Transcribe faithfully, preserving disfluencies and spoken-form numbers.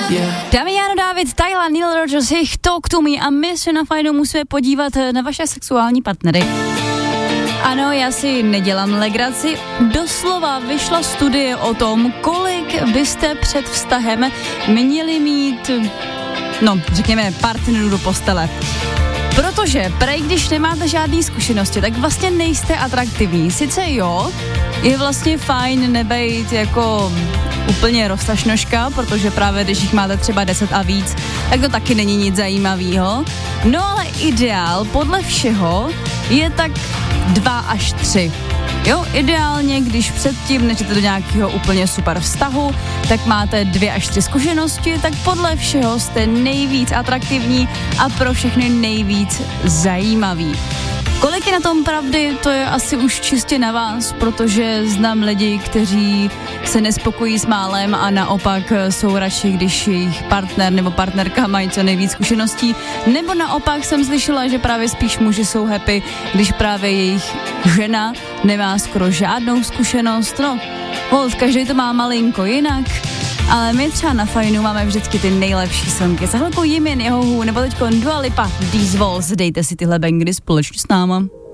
Dámy Jano David, Tyla, Neil Rogers, jich Talk to Me a my se na Fajnu musíme podívat na vaše sexuální partnery. Ano, já si nedělám legraci, doslova vyšla studie o tom, kolik byste před vztahem měli mít, no, řekněme, partnerů do postele. Protože prej, když nemáte žádné zkušenosti, tak vlastně nejste atraktivní. Sice jo, je vlastně fajn nebejt jako úplně roztašnoška, protože právě když jich máte třeba deset a víc, tak to taky není nic zajímavého. No ale ideál podle všeho je tak dva až tři. Jo, ideálně, když předtím nežete do nějakého úplně super vztahu, tak máte dvě až tři zkušenosti, tak podle všeho jste nejvíc atraktivní a pro všechny nejvíc zajímavý. Kolik je na tom pravdy, to je asi už čistě na vás, protože znám lidi, kteří se nespokojí s málem a naopak jsou radši, když jejich partner nebo partnerka mají co nejvíc zkušeností, nebo naopak jsem slyšela, že právě spíš muži jsou happy, když právě jejich žena nemá skoro žádnou zkušenost. No, hold, každý to má malinko jinak, ale my třeba na Fajnu máme vždycky ty nejlepší songy. Za chvilku Jimin, Jehohu, nebo teďko Dua Lipa, These Walls, dejte si tyhle bangry společně s náma.